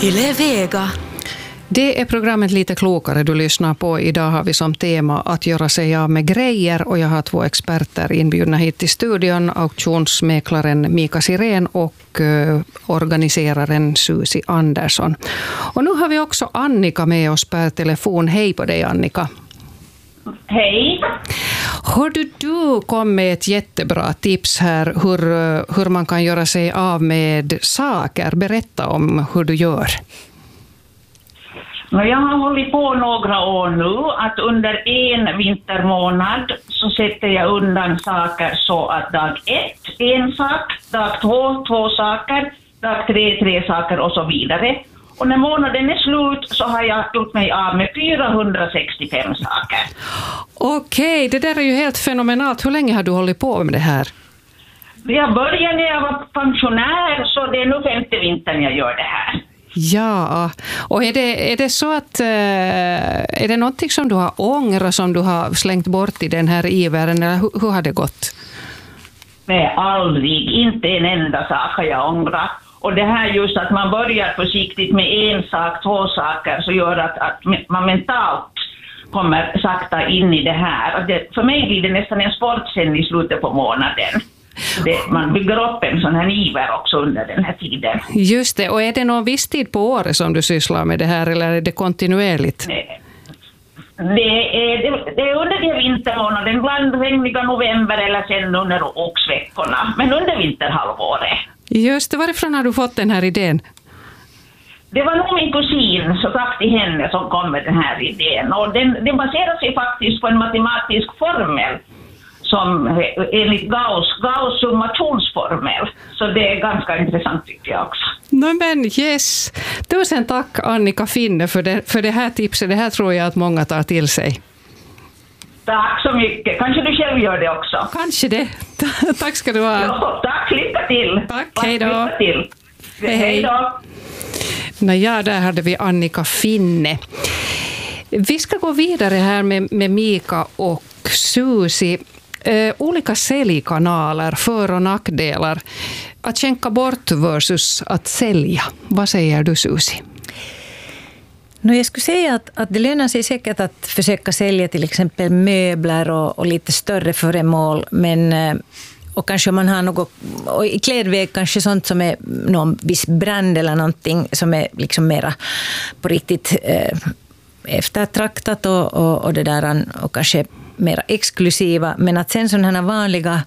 Yle Vega. Det är programmet Lite klokare du lyssnar på. Idag har vi som tema att göra sig av med grejer och jag har två experter inbjudna hit till studion. Auktionsmäklaren Mika Sirén och organiseraren Susi Andersson. Och nu har vi också Annika med oss per telefon. Hej på dig, Annika. Hej. Har du kom med ett jättebra tips här hur man kan göra sig av med saker. Berätta om hur du gör. Jag har hållit på några år nu att under en vintermånad så sätter jag undan saker så att dag 1 en sak, dag 2 2 saker, dag 3 3 saker och så vidare. Och när månaden är slut så har jag gjort mig av med 465 saker. Okej, det där är ju helt fenomenalt. Hur länge har du hållit på med det här? Jag började när jag var pensionär, så det är nu 5:e vintern jag gör det här. Ja, och är det så att är det någonting som du har ångrat som du har slängt bort i den här ivern, eller hur har det gått? Nej, aldrig. Inte en enda sak har jag ångrat. Och det här just att man börjar försiktigt med en sak, 2 saker, så gör att man mentalt kommer sakta in i det här. För mig blir det nästan en sport sen i slutet på månaden. Man bygger upp en sån här iver också under den här tiden. Just det, och är det någon viss tid på året som du sysslar med det här, eller är det kontinuerligt? Det är under de vintermånaden, ibland regniga november eller sen under oxveckorna, men under vinterhalvåret. Just det, varifrån har du fått den här idén? Det var nog min kusin, så tack till henne, som kom med den här idén. Och den baserar sig faktiskt på en matematisk formel som enligt Gauss summationsformel. Så det är ganska intressant tycker jag också. Men yes! Tusen tack Annika Finne för det här tipset. Det här tror jag att många tar till sig. Tack så mycket. Kanske du själv gör det också. Kanske det. Tack ska du ha. Ja, tack, lycka till. Tack, hej då. Lycka till. Hej då. Ja, där hade vi Annika Finne. Vi ska gå vidare här med Mika och Susi. Olika säljkanaler, för- och nackdelar. Att skänka bort versus att sälja. Vad säger du, Susi? Jag skulle säga att det lönar sig säkert att försöka sälja till exempel möbler och lite större föremål, men och kanske om man har något och i klädväg kanske sånt som är någon viss brand eller någonting som är liksom mera på riktigt eftertraktat och det där, och kanske mera exklusiva, men att sen sådana här vanliga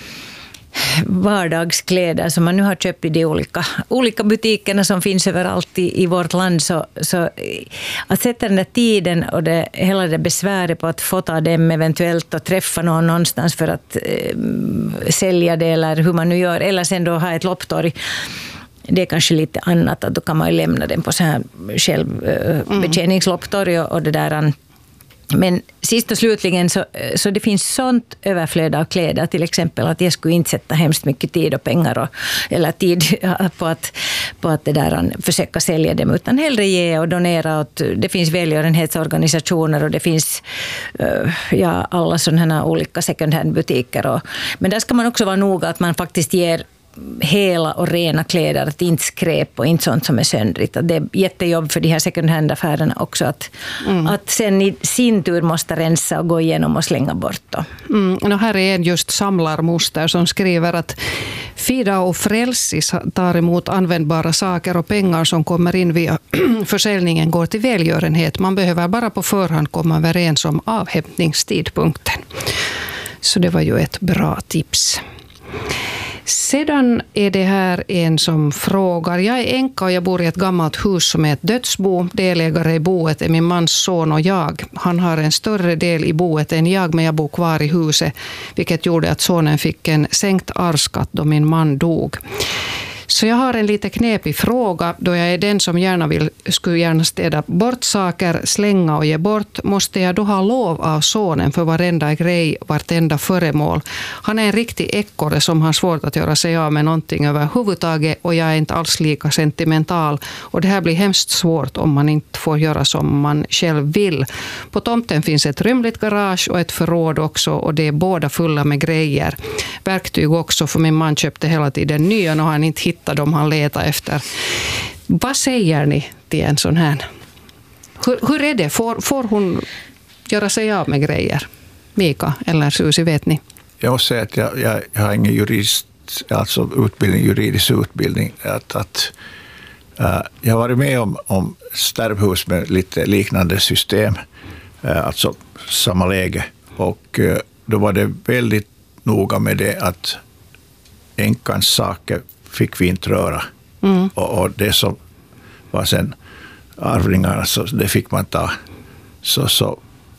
vardagskläder som man nu har köpt i de olika butikerna som finns överallt i vårt land, så att sätta den där tiden och hela det besväret på att fota dem eventuellt och träffa någon någonstans för att sälja det, eller hur man nu gör, eller sen då ha ett lopptorg. Det är kanske lite annat, att då kan man ju lämna den på så här självbetjäningslopptorg och det där. Men sist och slutligen så det finns sånt överflöd av kläder, till exempel att jag skulle inte sätta hemskt mycket tid och pengar eller tid på att det där, försöka sälja dem, utan hellre ge och donera åt. Det finns välgörenhetsorganisationer och det finns alla sådana här olika second hand butiker. Men där ska man också vara noga att man faktiskt ger hela och rena kläder, att inte skräp och inte sånt som är söndrigt. Det är jättejobb för de här second hand-affärerna också att sen i sin tur måste rensa och gå igenom och slänga bort. Och här är en just samlarmoster som skriver att Fida och Frälsis tar emot användbara saker och pengar som kommer in via försäljningen går till välgörenhet. Man behöver bara på förhand komma överens om avhämtningstidpunkten. Så det var ju ett bra tips. Sedan är det här en som frågar. Jag är änka och jag bor i ett gammalt hus som är ett dödsbo. Delägare i boet är min mans son och jag. Han har en större del i boet än jag, men jag bor kvar i huset, vilket gjorde att sonen fick en sänkt arvsskatt då min man dog. Så jag har en lite knepig fråga, då jag är den som skulle gärna städa bort saker, slänga och ge bort. Måste jag då ha lov av sonen för varenda grej, vartenda föremål? Han är en riktig ekorre som har svårt att göra sig av med någonting överhuvudtaget, och jag är inte alls lika sentimental. Och det här blir hemskt svårt om man inte får göra som man själv vill. På tomten finns ett rymligt garage och ett förråd också, och det är båda fulla med grejer. Verktyg också, för min man köpte hela tiden nya och han inte hittat dem han letar efter. Vad säger ni till en sån här? Hur är det? Får hon göra sig av med grejer? Mika eller Susi, vet ni? Jag måste säga att jag har ingen juridisk utbildning. Jag har varit med om stärbhus med lite liknande system, alltså samma läge. Och då var det väldigt noga med det att änkans saker fick vi inte röra. Och det som var sen arvningarna, så det fick man ta. Så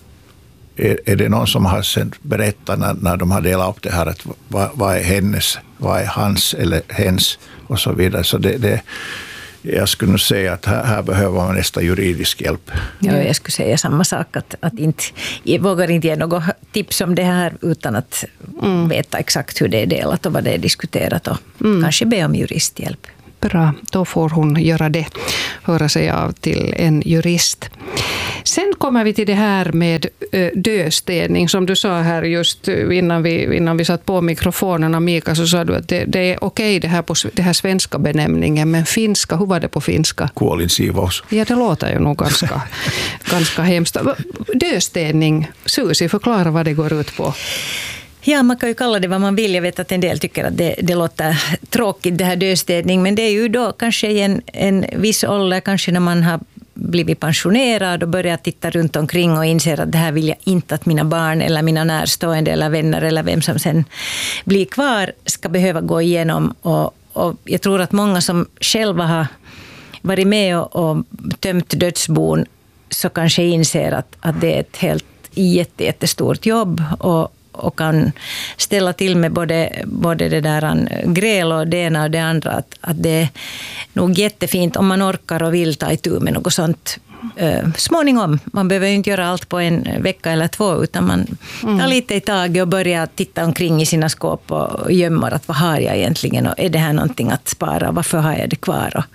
är det någon som har sen berättat när de har delat upp det här, att vad är hennes, vad är hans eller hens och så vidare. Så jag skulle nog säga att här behöver man nästan juridisk hjälp. Ja, jag skulle säga samma sak, att inte, jag vågar inte ge något tips om det här utan att veta exakt hur det är delat och vad det är diskuterat och kanske be om juristhjälp. Bra, då får hon göra det, höra sig av till en jurist. Sen kommer vi till det här med döstädning. Som du sa här just innan vi satt på mikrofonerna, Mika, så sa du att det är okej det här på det här svenska benämningen, men finska, hur var det på finska? Kuolinsiivous. Ja, det låter ju nog ganska hemskt. Döstädning, Susi, förklara vad det går ut på. Ja, man kan ju kalla det vad man vill. Jag vet att en del tycker att det låter tråkigt, det här döstädning. Men det är ju då kanske i en viss ålder, kanske när man har blivit pensionerad och börjat titta runt omkring och inser att det här vill jag inte att mina barn eller mina närstående eller vänner eller vem som sen blir kvar ska behöva gå igenom. Och jag tror att många som själva har varit med och tömt dödsbon så kanske inser att det är ett helt jättestort jobb och kan ställa till med både det där gräl och det ena och det andra. Att det är nog jättefint om man orkar och vill ta itu med något sånt småningom. Man behöver ju inte göra allt på en vecka eller två, utan man tar lite i taget och börjar titta omkring i sina skåp och gömmer att vad har jag egentligen och är det här någonting att spara? Varför har jag det kvar?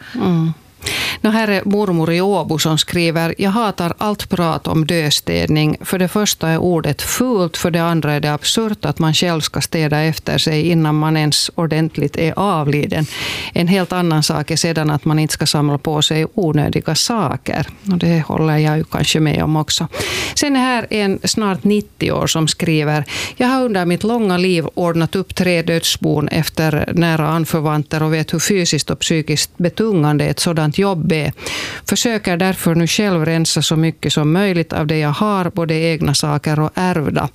Här är mormor i Åbo som skriver: jag hatar allt prat om döstädning. För det första är ordet fult, för det andra är det absurt att man själv ska städa efter sig innan man ens ordentligt är avliden. En helt annan sak är sedan att man inte ska samla på sig onödiga saker. Och det håller jag ju kanske med om också. Sen är här en snart 90 år som skriver: jag har under mitt långa liv ordnat upp 3 dödsbon efter nära anförvanter och vet hur fysiskt och psykiskt betungande ett sådant jobb är. Försöker därför nu själv rensa så mycket som möjligt av det jag har, både egna saker och ärvda.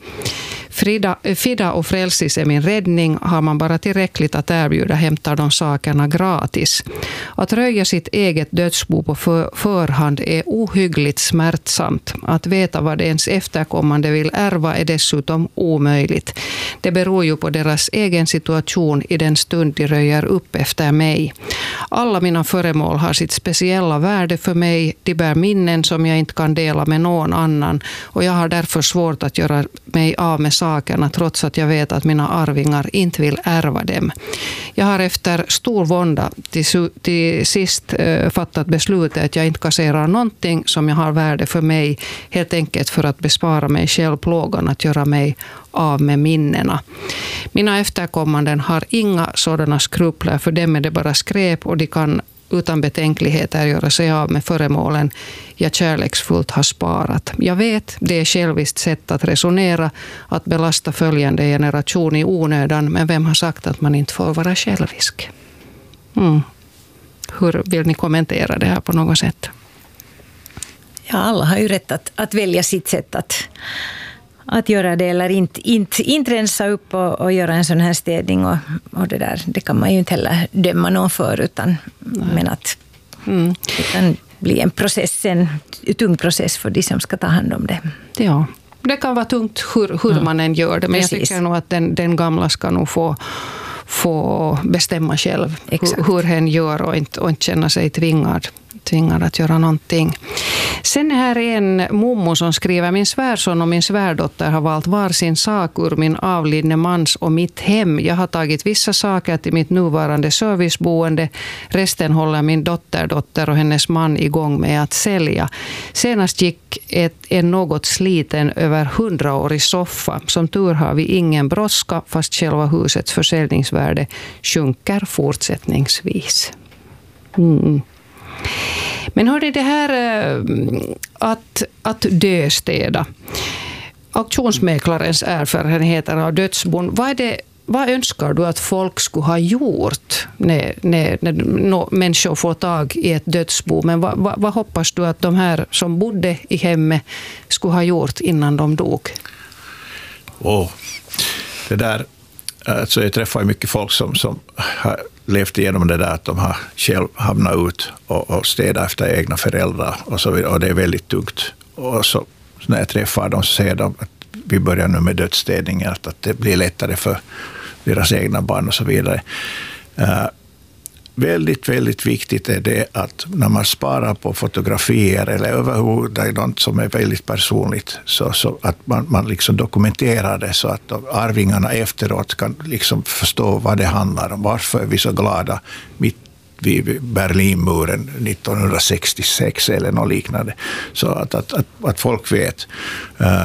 Fida och Frälsis är min räddning. Har man bara tillräckligt att erbjuda hämtar de sakerna gratis. Att röja sitt eget dödsbo på förhand är ohyggligt smärtsamt. Att veta vad ens efterkommande vill ärva är dessutom omöjligt. Det beror ju på deras egen situation i den stund de röjer upp efter mig. Alla mina föremål har sitt speciella värde för mig. De bär minnen som jag inte kan dela med någon annan. Och jag har därför svårt att göra mig av med sakerna trots att jag vet att mina arvingar inte vill ärva dem. Jag har efter stor vånda till sist fattat beslutet att jag inte kasserar någonting som jag har värde för mig, helt enkelt för att bespara mig själv plågan att göra mig av med minnena. Mina efterkommanden har inga sådana skrupler, för dem är det bara skräp och de kan utan betänkligheter göra sig av med föremålen jag kärleksfullt har sparat. Jag vet, det är själviskt sätt att resonera, att belasta följande generation i onödan, men vem har sagt att man inte får vara självisk? Hur vill ni kommentera det här på något sätt? Ja, alla har ju rätt att välja sitt sätt att göra det eller inte rensa upp och göra en sån här städning och det där. Det kan man ju inte heller döma någon för, utan men att det kan bli en tung process för de som ska ta hand om det. Ja, det kan vara tungt hur man än gör det, men precis. Jag tycker nog att den gamla ska nog få bestämma själv hur hen gör och inte känna sig tvingad att göra någonting. Sen här är en mommo som skriver: min svärson och min svärdotter har valt varsin sak ur min avlidne mans och mitt hem. Jag har tagit vissa saker till mitt nuvarande serviceboende. Resten håller min dotter och hennes man igång med att sälja. Senast gick en något sliten över 100-årig soffa. Som tur har vi ingen brådska, fast själva husets försäljningsvärde sjunker fortsättningsvis. Men hörde det här att döstäda. Auktionsmäklarens erfarenheter av dödsbon. Vad önskar du att folk skulle ha gjort när människor får tag i ett dödsbo? Men vad hoppas du att de här som bodde i hemmet skulle ha gjort innan de dog? Det där, alltså jag träffar ju mycket folk som har levt igenom det där att de har själv hamnat ut och städat efter egna föräldrar och så vidare, och det är väldigt tungt. Och så när jag träffar dem så säger de att vi börjar nu med dödsstädning, att det blir lättare för deras egna barn och så vidare. Väldigt, väldigt viktigt är det att när man sparar på fotografier eller överhuvudtaget något som är väldigt personligt, så att man liksom dokumenterar det så att arvingarna efteråt kan liksom förstå vad det handlar om. Varför är vi så glada mitt vid Berlinmuren 1966 eller något liknande. Så att folk vet.